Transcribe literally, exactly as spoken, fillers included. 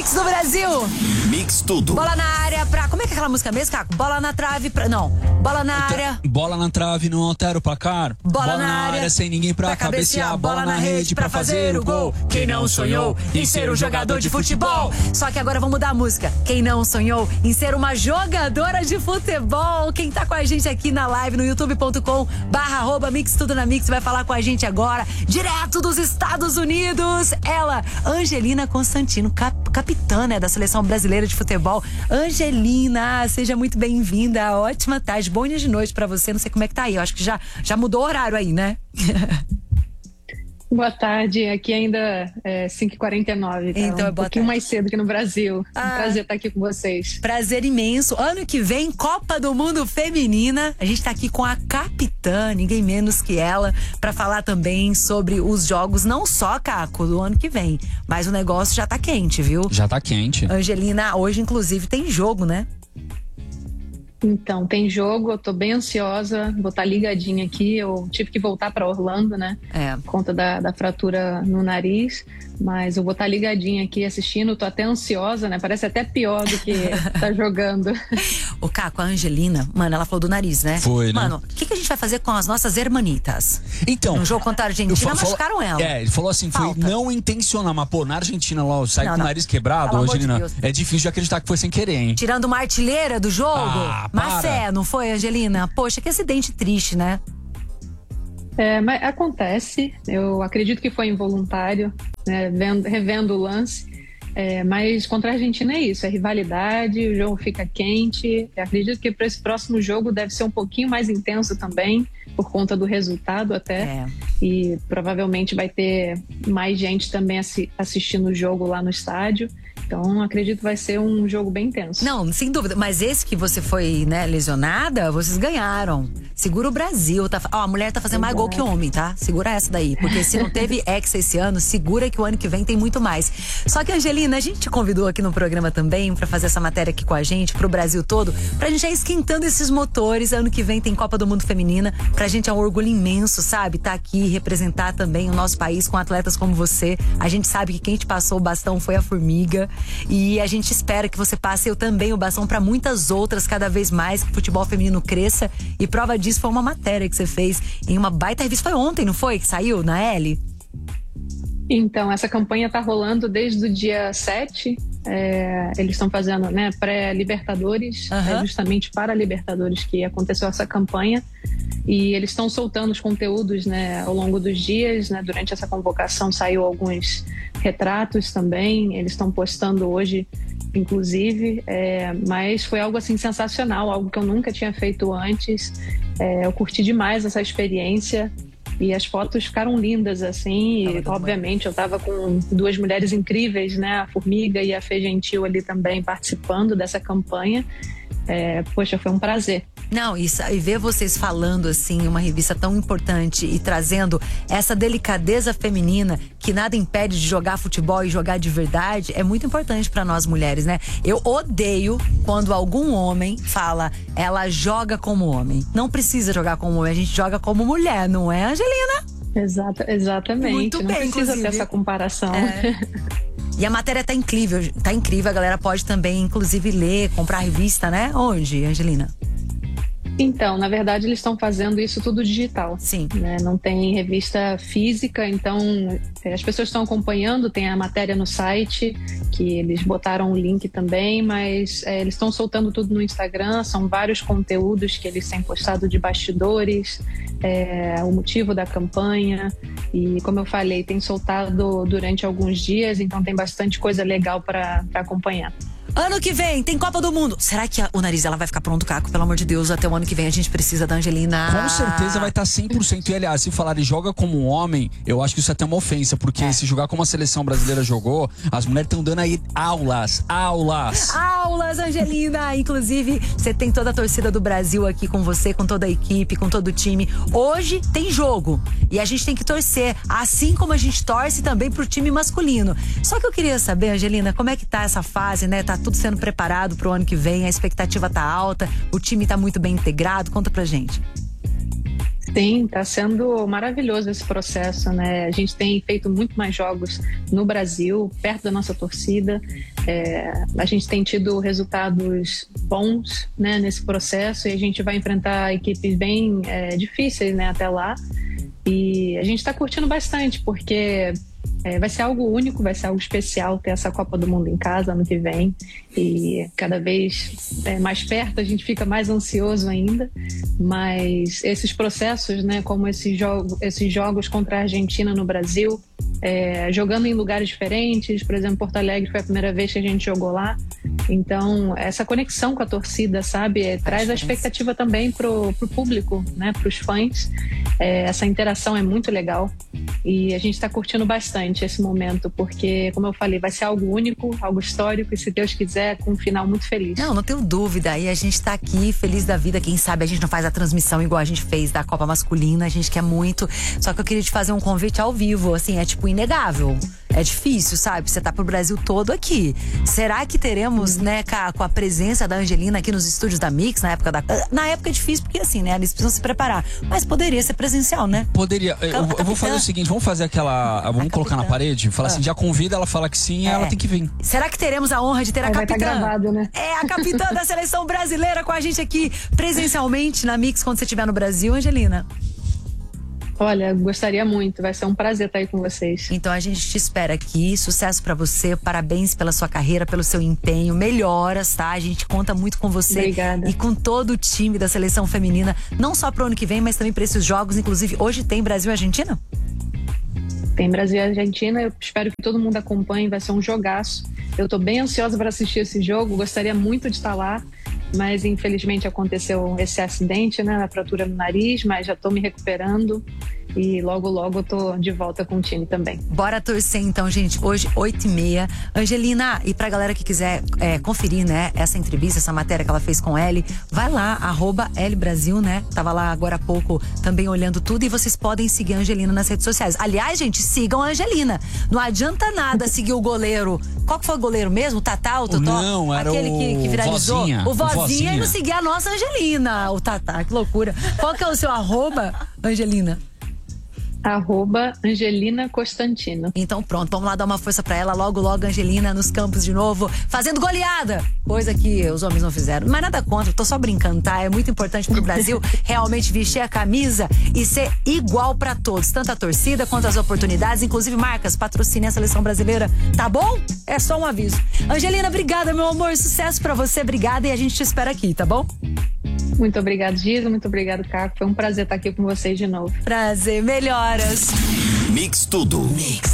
Mix do Brasil. Mix tudo. Bola na área pra... Como é que é aquela música mesmo, Caco? Bola na trave pra... Não. Bola na área. Bola na trave, não altera o placar. Bola, bola na, na área, área, sem ninguém pra, pra cabecear. Bola na rede pra fazer o gol. Quem não sonhou em ser um jogador de futebol? Só que agora vamos mudar a música. Quem não sonhou em ser uma jogadora de futebol? Quem tá com a gente aqui na live no youtube ponto com barra arroba Mix Tudo na Mix vai falar com a gente agora, direto dos Estados Unidos. Ela, Angelina Constantino, cap, capitã, né, da Seleção Brasileira de Futebol. Angelina, seja muito bem-vinda. Ótima tarde, bom dia de noite pra você. Não sei como é que tá aí, eu acho que já, já mudou o horário aí, né? Boa tarde, aqui ainda é cinco e quarenta e nove, tá? Então é um boa pouquinho tarde. mais cedo que no Brasil. Ah, um prazer estar aqui com vocês. Prazer imenso. Ano que vem, Copa do Mundo Feminina. A gente tá aqui com a capitã, ninguém menos que ela, pra falar também sobre os jogos, não só, Caco, do ano que vem, mas o negócio já tá quente, viu? Já tá quente. Angelina, hoje inclusive tem jogo, né? Então, tem jogo, eu tô bem ansiosa, vou estar ligadinha aqui. Eu tive que voltar para Orlando, né? É. Por conta da, da fratura no nariz. Mas eu vou estar ligadinha aqui assistindo, tô até ansiosa, né? Parece até pior do que tá jogando. O Caco, a Angelina, mano, ela falou do nariz, né? Foi, né? Mano, o que, que a gente vai fazer com as nossas hermanitas? Então, No jogo contra a Argentina, eu fa- machucaram ela. É, ele falou assim, foi Falta. não intencional, mas pô, na Argentina lá, sai Não, com não. o nariz quebrado, Pelo amor de Angelina, Deus. é difícil de acreditar que foi sem querer, hein? Tirando uma artilheira do jogo. Ah, Mas para. é, não foi, Angelina? Poxa, que acidente triste, né? É, mas acontece, eu acredito que foi involuntário, né, vendo, revendo o lance, é, mas contra a Argentina é isso, é rivalidade, o jogo fica quente. Eu acredito que para esse próximo jogo deve ser um pouquinho mais intenso também, por conta do resultado até, É. e provavelmente vai ter mais gente também assi- assistindo o jogo lá no estádio. Então, acredito que vai ser um jogo bem intenso. Não, sem dúvida. Mas esse que você foi, né, lesionada, vocês ganharam. Segura o Brasil. Tá... Ó, a mulher tá fazendo mais gol que homem, tá? Segura essa daí. Porque se não teve Hexa esse ano, segura que o ano que vem tem muito mais. Só que, Angelina, a gente te convidou aqui no programa também pra fazer essa matéria aqui com a gente, pro Brasil todo, pra gente já ir esquentando esses motores. Ano que vem tem Copa do Mundo Feminina. Pra gente é um orgulho imenso, sabe? Tá aqui, representar também o nosso país com atletas como você. A gente sabe que quem te passou o bastão foi a Formiga. E a gente espera que você passe eu também o bastão para muitas outras, cada vez mais, que o futebol feminino cresça. E prova disso foi uma matéria que você fez em uma baita revista. Foi ontem, não foi? Que saiu na L? Então, essa campanha está rolando desde o dia sete. É, eles estão fazendo, né, pré-Libertadores, Aham. é justamente para a Libertadores que aconteceu essa campanha. E eles estão soltando os conteúdos, né, ao longo dos dias, né. Durante essa convocação saiu alguns retratos também. Eles estão postando hoje, inclusive. É, mas foi algo assim sensacional, algo que eu nunca tinha feito antes. É, eu curti demais essa experiência. E as fotos ficaram lindas, assim, e Tava obviamente eu estava com duas mulheres incríveis, né? A Formiga e a Fê Gentil ali também participando dessa campanha. É, poxa, foi um prazer. Não, isso, e ver vocês falando assim, uma revista tão importante e trazendo essa delicadeza feminina que nada impede de jogar futebol e jogar de verdade, é muito importante pra nós mulheres, né? Eu odeio quando algum homem fala, ela joga como homem. Não precisa jogar como homem, a gente joga como mulher, não é, Angelina? Exata, exatamente. Muito Não bem, precisa inclusive. ter essa comparação. É. E a matéria tá incrível, tá incrível, a galera pode também, inclusive, ler, comprar a revista, né? Onde, Angelina? Então, na verdade, eles estão fazendo isso tudo digital. Sim. Né? Não tem revista física, então é, as pessoas estão acompanhando, tem a matéria no site, que eles botaram o link também, mas é, eles estão soltando tudo no Instagram, são vários conteúdos que eles têm postado de bastidores, é, o motivo da campanha, e como eu falei, tem soltado durante alguns dias, então tem bastante coisa legal para acompanhar. Ano que vem tem Copa do Mundo. Será que a- o nariz dela vai ficar pronto, Caco? Pelo amor de Deus, até o ano que vem a gente precisa da Angelina. Com certeza vai estar cem por cento. E aliás, se falarem joga como um homem, eu acho que isso é até uma ofensa, porque É. se jogar como a seleção brasileira jogou, as mulheres estão dando aí aulas, aulas. Aulas, Angelina! Inclusive, você tem toda a torcida do Brasil aqui com você, com toda a equipe, com todo o time. Hoje tem jogo e a gente tem que torcer, assim como a gente torce também pro time masculino. Só que eu queria saber, Angelina, como é que tá essa fase, né? Tá tudo sendo preparado pro ano que vem, a expectativa tá alta, o time tá muito bem integrado. Conta pra gente. Sim, está sendo maravilhoso esse processo, né? A gente tem feito muito mais jogos no Brasil, perto da nossa torcida. É, a gente tem tido resultados bons, né, nesse processo, e a gente vai enfrentar equipes bem é, difíceis, né, até lá. E a gente está curtindo bastante, porque é, vai ser algo único, vai ser algo especial ter essa Copa do Mundo em casa ano que vem. E cada vez é, mais perto a gente fica mais ansioso ainda. Mas esses processos, né, como esses, jogo, esses jogos contra a Argentina no Brasil, é, jogando em lugares diferentes, por exemplo, Porto Alegre foi a primeira vez que a gente jogou lá. Então, essa conexão com a torcida, sabe, é, traz a expectativa também pro, pro público, né, pros fãs. É, essa interação é muito legal e a gente está curtindo bastante esse momento, porque, como eu falei, vai ser algo único, algo histórico e, se Deus quiser, com um final muito feliz. Não, não tenho dúvida. E a gente tá aqui feliz da vida. Quem sabe a gente não faz a transmissão igual a gente fez da Copa Masculina. A gente quer muito. Só que eu queria te fazer um convite ao vivo. Assim, é tipo inegável. É difícil, sabe? Você tá pro Brasil todo aqui. Será que teremos, né, com a presença da Angelina aqui nos estúdios da Mix na época da... Na época é difícil porque assim, né, eles precisam se preparar. Mas poderia ser presencial, né? Poderia. Eu, eu vou fazer o seguinte, vamos fazer aquela... Vamos colocar na parede, falar ah. assim, já convida, ela fala que sim, é. ela tem que vir. Será que teremos a honra de ter a Vai capitã? Tá gravado, né? É, a capitã da seleção brasileira com a gente aqui presencialmente na Mix quando você estiver no Brasil, Angelina? Olha, gostaria muito, vai ser um prazer estar aí com vocês. Então a gente te espera aqui, sucesso pra você, parabéns pela sua carreira, pelo seu empenho, melhoras, tá? A gente conta muito com você. Obrigada. E com todo o time da seleção feminina, não só pro ano que vem, mas também pra esses jogos. Inclusive, hoje tem Brasil e Argentina? Tem Brasil e Argentina, eu espero que todo mundo acompanhe, vai ser um jogaço. Eu tô bem ansiosa para assistir esse jogo, gostaria muito de estar lá, mas infelizmente aconteceu esse acidente, né, na fratura no nariz, mas já tô me recuperando e logo logo eu tô de volta com o time também. Bora torcer então, gente, hoje oito e meia. Angelina, e pra galera que quiser é, conferir, né, essa entrevista, essa matéria que ela fez com Ellie, vai lá, arroba Ellie Brasil, né, tava lá agora há pouco também olhando tudo, e vocês podem seguir a Angelina nas redes sociais. Aliás, gente, sigam a Angelina, não adianta nada seguir o goleiro. Qual que foi o goleiro mesmo? O Tatá, o Totó? Não, era aquele o que, que viralizou? Vozinha. O Vozinha, o Vozinha e não seguir a nossa Angelina, o Tatá, que loucura. Qual que é o seu arroba, Angelina? Arroba Angelina Costantino. Então pronto, vamos lá dar uma força pra ela. Logo, logo, Angelina nos campos de novo, fazendo goleada. Coisa que os homens não fizeram. Mas nada contra, tô só brincando, tá? É muito importante pro Brasil realmente vestir a camisa e ser igual pra todos. Tanto a torcida quanto as oportunidades. Inclusive, marcas, patrocinem a seleção brasileira, tá bom? É só um aviso. Angelina, obrigada, meu amor. Sucesso pra você, obrigada. E a gente te espera aqui, tá bom? Muito obrigado, Giza. Muito obrigado, Caco. Foi um prazer estar aqui com vocês de novo. Prazer, melhoras. Mix tudo. Mix.